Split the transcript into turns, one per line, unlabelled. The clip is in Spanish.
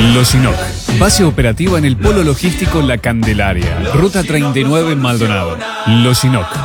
Loginoc. Base operativa en el Polo Logístico La Candelaria. Ruta 39 en Maldonado. Loginoc.